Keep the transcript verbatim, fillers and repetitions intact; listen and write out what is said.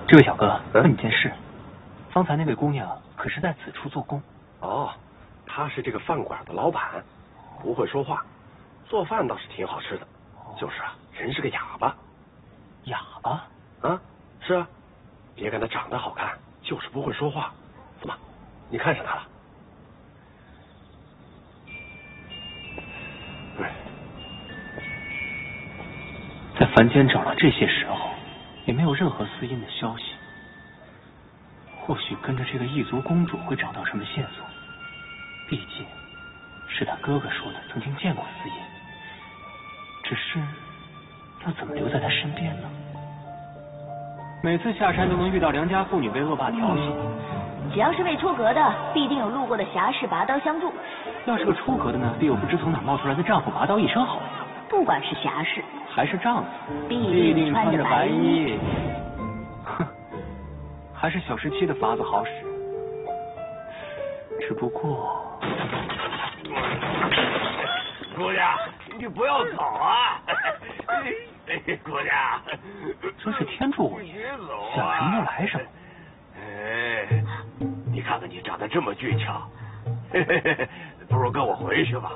这位小哥，问你件事，方才那位姑娘可是在此处做工？ 哦，她是这个饭馆的老板，不会说话，做饭倒是挺好吃的，就是啊，人是个哑巴。 哑巴？ 啊，是啊，别看她长得好看，就是不会说话。怎么，你看上她了？哎， 在凡间找了这些时候，也没有任何司音的消息。或许跟着这个异族公主会找到什么线索，毕竟是他哥哥说的曾经见过司音，只是要怎么留在他身边呢？每次下山都能遇到良家妇女被恶霸调戏， 只要是未出阁的，必定有路过的侠士拔刀相助。 要是个出阁的呢，必有不知从哪冒出来的丈夫拔刀一声吼。 不管是侠士还是丈夫， 必定穿着白衣。 哼，还是小十七的法子好使，只不过。 姑娘，你不要走啊！姑娘， 真是天助我也，想什么就来什么。 哎，你看看你长得这么俊俏，不如跟我回去吧。